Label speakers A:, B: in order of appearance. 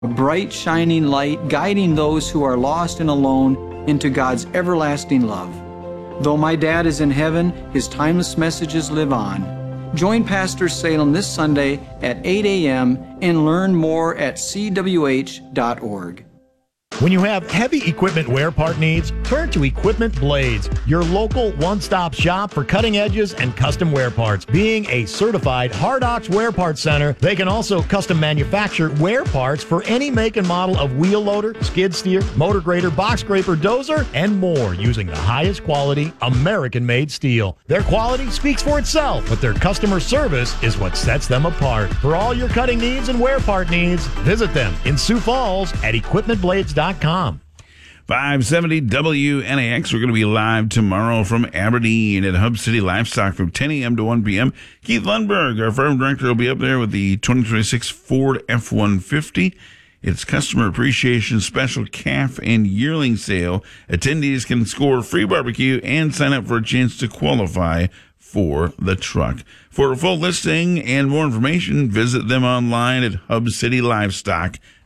A: a bright, shining light guiding those who are lost and alone into God's everlasting love. Though my dad is in heaven, his timeless messages live on. Join Pastor Salem this Sunday at 8 a.m. and learn more at cwh.org.
B: When you have heavy equipment wear part needs, turn to Equipment Blades, your local one-stop shop for cutting edges and custom wear parts. Being a certified Hardox wear parts center, they can also custom manufacture wear parts for any make and model of wheel loader, skid steer, motor grader, box scraper, dozer, and more using the highest quality American-made steel. Their quality speaks for itself, but their customer service is what sets them apart. For all your cutting needs and wear part needs, visit them in Sioux Falls at equipmentblades.com.
C: 570 WNAX. We're going to be live tomorrow from Aberdeen at Hub City Livestock from 10 a.m. to 1 p.m. Keith Lundberg, our farm director, will be up there with the 2026 Ford F-150. It's Customer Appreciation Special Calf and Yearling Sale. Attendees can score free barbecue and sign up for a chance to qualify for the truck. For a full listing and more information, visit them online at hubcitylivestock.com.